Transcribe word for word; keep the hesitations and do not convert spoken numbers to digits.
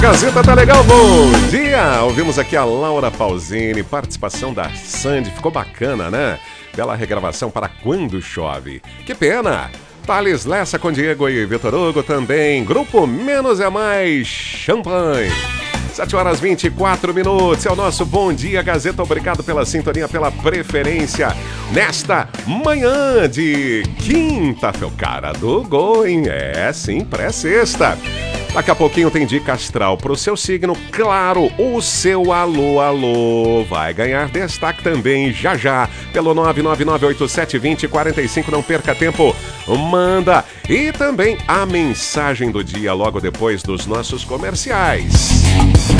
Gazeta tá legal, bom dia! Ouvimos aqui a Laura Pausini, participação da Sandy, ficou bacana, né? Bela regravação para Quando Chove. Que pena! Thales Lessa com Diego e Vitor Hugo também. Grupo Menos é Mais, Champanhe. sete horas e vinte e quatro minutos, é o nosso Bom Dia Gazeta. Obrigado pela sintonia, pela preferência nesta manhã de quinta-feira. Cara do gol, hein? É, sim, pré-sexta. Daqui a pouquinho tem dica astral pro seu signo. Claro, o seu alô, alô vai ganhar destaque também já já pelo nove nove nove oito sete dois zero quatro cinco. Não perca tempo, manda. E também a mensagem do dia logo depois dos nossos comerciais.